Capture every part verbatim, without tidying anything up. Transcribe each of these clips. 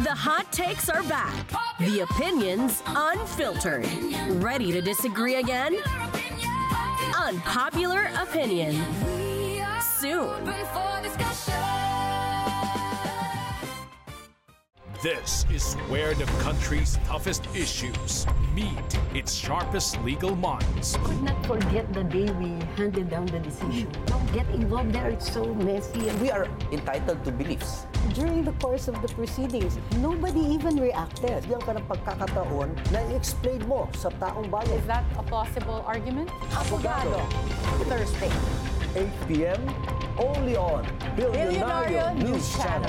The hot takes are back. The opinions unfiltered. Ready to disagree again? Unpopular opinion. Soon. This is where the country's toughest issues meet its sharpest legal minds. Could not forget the day we handed down the decision. Don't get involved there, it's so messy. We are entitled to beliefs. During the course of the proceedings, nobody even reacted. Diyan ka ng pagkakataon na i-explain mo sa taong bayan. Is that a possible argument? Abogado. Thursday. eight p m only on Billionario News Channel.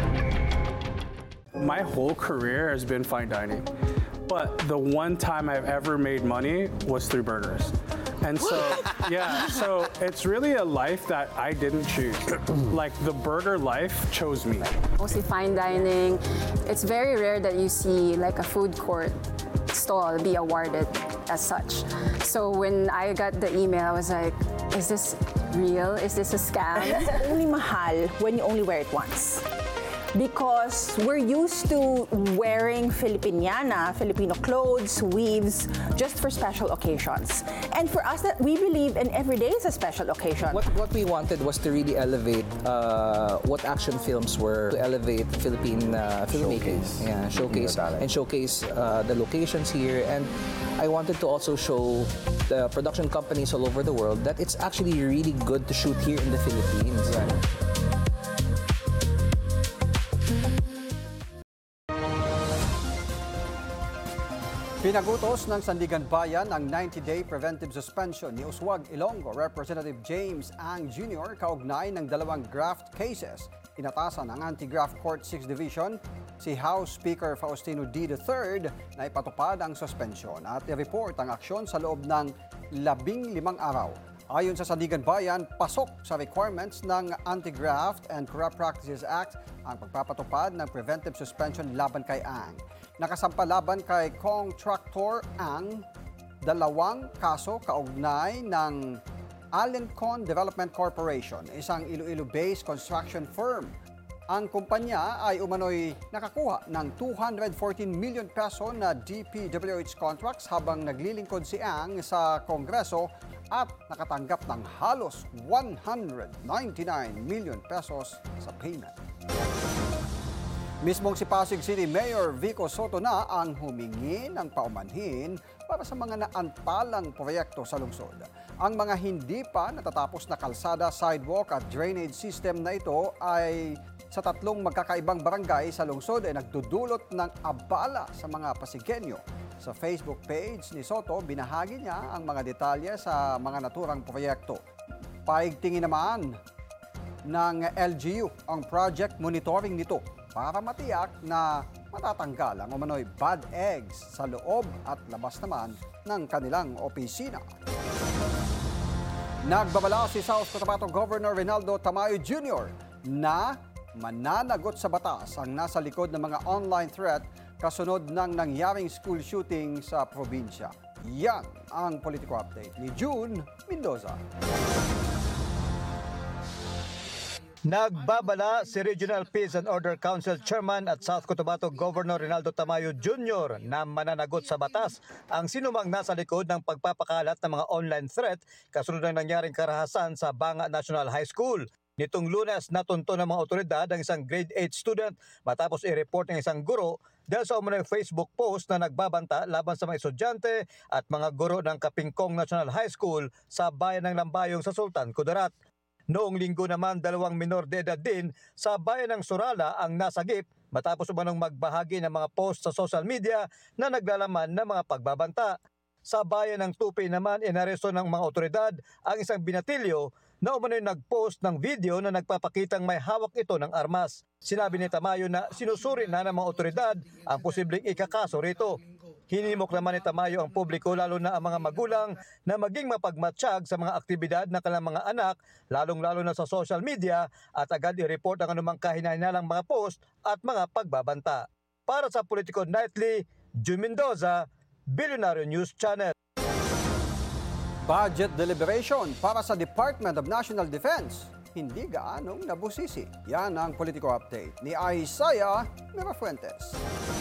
My whole career has been fine dining, but the one time I've ever made money was through burgers. And so, yeah, so it's really a life that I didn't choose. Like, the burger life chose me. Mostly fine dining. It's very rare that you see like a food court stall be awarded as such. So when I got the email, I was like, is this real? Is this a scam? It's only mahal when you only wear it once. Because we're used to wearing Filipiniana, Filipino clothes, weaves, just for special occasions. And for us, that we believe in every day is a special occasion. What, what we wanted was to really elevate uh, what action films were, to elevate Philippine uh, filmmaking. Showcase. Yeah, showcase and showcase uh, the locations here. And I wanted to also show the production companies all over the world that it's actually really good to shoot here in the Philippines. Yeah. Pinagutos ng Sandigan Bayan ang ninety-day preventive suspension ni Uswag Ilonggo Representative James Ang Junior kaugnay ng dalawang graft cases. Inatasan ng Anti-Graft Court sixth Division si House Speaker Faustino D. the third na ipatupad ang suspensyon at i-report ang aksyon sa loob ng labing limang araw. Ayon sa Sandigan Bayan, pasok sa requirements ng Anti-Graft and Corrupt Practices Act ang pagpapatupad ng preventive suspension laban kay Ang. Nakasampa laban kay Contractor Ang dalawang kaso kaugnay ng Alencon Development Corporation, isang Iloilo-based construction firm. Ang kumpanya ay umano'y nakakuha ng two hundred fourteen million peso na D P W H contracts habang naglilingkod si Ang sa Kongreso at nakatanggap ng halos one hundred ninety-nine million pesos sa payment. Mismong si Pasig City Mayor Vico Soto na ang humingi ng paumanhin para sa mga naantalang proyekto sa lungsod. Ang mga hindi pa natatapos na kalsada, sidewalk at drainage system na ito ay sa tatlong magkakaibang barangay sa lungsod ay nagdudulot ng abala sa mga Pasigenyo. Sa Facebook page ni Soto, binahagi niya ang mga detalye sa mga naturang proyekto. Paigtingin naman ng L G U ang project monitoring nito para matiyak na matatanggal ang umano'y bad eggs sa loob at labas naman ng kanilang opisina. Nagbabala si South Cotabato Governor Rinaldo Tamayo Junior na mananagot sa batas ang nasa likod ng mga online threat kasunod ng nangyaring school shooting sa probinsya. Yan ang Politico Update ni June Mendoza. Nagbabala si Regional Peace and Order Council Chairman at South Cotabato Governor Rinaldo Tamayo Junior na mananagot sa batas ang sinumang nasa likod ng pagpapakalat ng mga online threat kasunod ng nangyaring karahasan sa Banga National High School. Nitong Lunes, natunto ng mga otoridad ang isang grade eight student matapos i-report ng isang guro dahil sa umunang Facebook post na nagbabanta laban sa mga estudyante at mga guro ng Kapingkong National High School sa bayan ng Lambayong sa Sultan Kudarat. Noong linggo naman, dalawang minor de edad din sa bayan ng Surala ang nasagip matapos umanong magbahagi ng mga post sa social media na naglalaman ng mga pagbabanta. Sa bayan ng Tupi naman, inaresto ng mga otoridad ang isang binatilyo na umano'y nag-post ng video na nagpapakitang may hawak ito ng armas. Sinabi ni Tamayo na sinusuri na ng mga otoridad ang posibleng ikakaso rito. Hinimok naman ni Tamayo ang publiko lalo na ang mga magulang na maging mapagmatsyag sa mga aktibidad ng kanilang mga anak, lalong-lalo na sa social media at agad i-report ang anumang kahinahinalang mga post at mga pagbabanta. Para sa Politico Nightly, June Mendoza, Billionario News Channel. Budget deliberation para sa Department of National Defense hindi gaanong nabusisi. Yan ang Politico Update ni Isaiah Mirafuentes.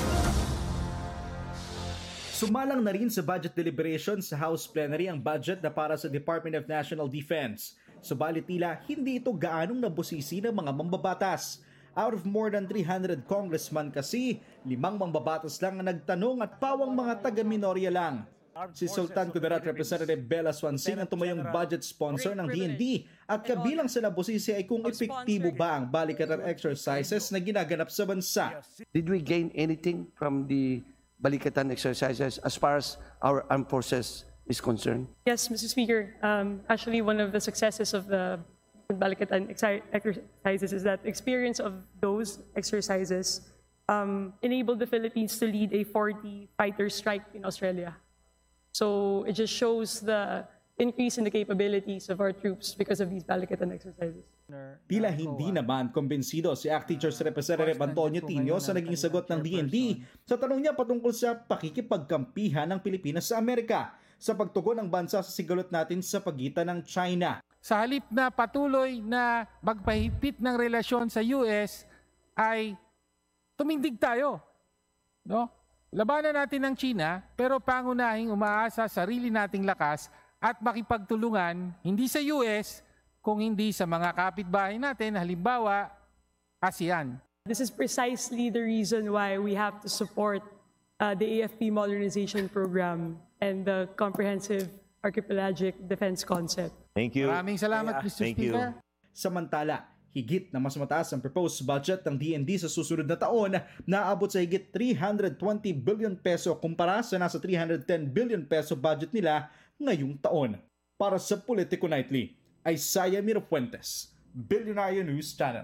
Sumalang na rin sa budget deliberation sa House Plenary ang budget na para sa Department of National Defense. Subalit tila hindi ito gaanong nabusisi ng mga mambabatas. Out of more than three hundred congressman kasi, limang mambabatas lang ang nagtanong at pawang mga taga-minorya lang. Si Sultan Kudarat Representative Bella Swansing ang tumayong budget sponsor ng D N D at kabilang sa nabusisi ay kung epektibo ba ang balikatan exercises na ginaganap sa bansa. Did we gain anything from the balikatan exercises as far as our armed forces is concerned? Yes, Mister Speaker. Um, actually, one of the successes of the balikatan exi- exercises is that experience of those exercises um, enabled the Philippines to lead a forty fighter strike in Australia. So it just shows the increase in the capabilities of our troops because of these balikatan exercises. Tila hindi naman kumbinsido si A C T Teachers Representative Antonio Tino sa naging sagot ng D N D sa tanong niya patungkol sa pakikipagkampihan ng Pilipinas sa Amerika sa pagtugon ng bansa sa sigalot natin sa pagitan ng China. Sa halip na patuloy na magpahigpit ng relasyon sa U S ay tumindig tayo. No? Labanan natin ng China pero pangunahing umaasa sa sarili nating lakas at makipagtulungan hindi sa U S kung hindi sa mga kapitbahay natin, halimbawa ASEAN. This is precisely the reason why we have to support uh, the A F P modernization program and the comprehensive archipelagic defense concept. Thank you. Maraming salamat, Yeah. Mister Thank Speaker. you. Samantala, higit na mas mataas ang proposed budget ng D N D sa susunod na taon na aabot sa higit three hundred twenty billion peso kumpara sa nasa three hundred ten billion peso budget nila ngayong taon. Para sa Politico Nightly, Isaiah Mirafuentes, Billionaire News Channel.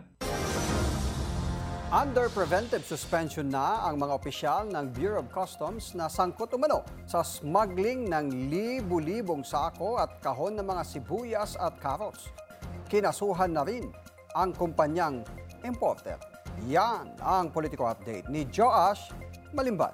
Under preventive suspension na ang mga opisyal ng Bureau of Customs na sangkot umano sa smuggling ng libu-libong sako at kahon ng mga sibuyas at carrots. Kinasuhan na rin ang kumpanyang importer. Yan ang Politico Update ni Joash Malimbal.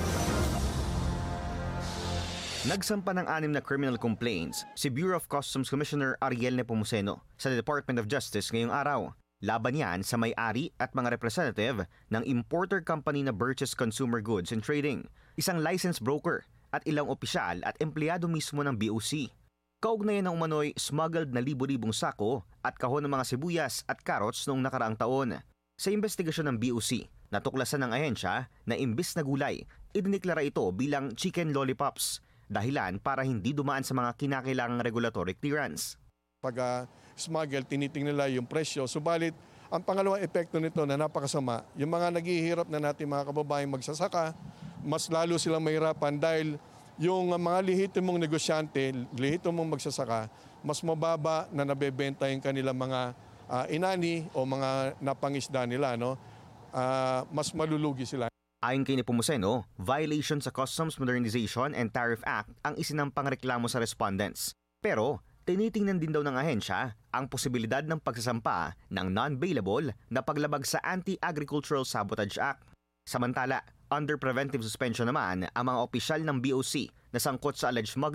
Nagsampa ng anim na criminal complaints si Bureau of Customs Commissioner Ariel Nepomuceno sa Department of Justice ngayong araw. Laban yan sa may-ari at mga representative ng importer company na Burgess Consumer Goods and Trading, isang licensed broker at ilang opisyal at empleyado mismo ng B O C. Kaugnayan ng umano'y smuggled na libo-libong sako at kahon ng mga sibuyas at carrots noong nakaraang taon. Sa investigasyon ng B O C, natuklasan ng ahensya na imbis na gulay, idiniklara ito bilang chicken lollipops, dahilan para hindi dumaan sa mga kinakailangang regulatory clearance. Pag uh, smuggle, tinitingnan nila yung presyo. Subalit, ang pangalawang epekto nito na napakasama, yung mga naghihirap na natin mga kababayang magsasaka, mas lalo silang mahirapan dahil yung uh, mga lehitimong negosyante, lehitimong magsasaka, mas mababa na nabebenta yung kanilang mga uh, inani o mga napangisda nila. No? Uh, mas malulugi sila. Ayon kay Nepomuceno, violation sa Customs Modernization and Tariff Act ang isinampang reklamo sa respondents. Pero, tinitingnan din daw ng ahensya ang posibilidad ng pagsasampa ng non-bailable na paglabag sa Anti-Agricultural Sabotage Act. Samantala, under preventive suspension naman ang mga opisyal ng B O C na sangkot sa alleged smuggling